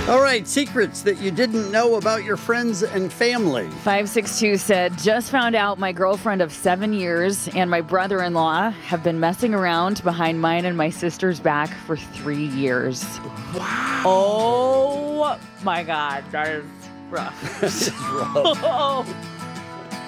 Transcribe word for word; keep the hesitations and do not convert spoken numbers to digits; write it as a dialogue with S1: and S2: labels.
S1: All right, secrets that you didn't know about your friends and family.
S2: five six two said, just found out my girlfriend of seven years and my brother-in-law have been messing around behind mine and my sister's back for three years.
S1: Wow.
S2: Oh my God, that is rough.
S1: This is rough.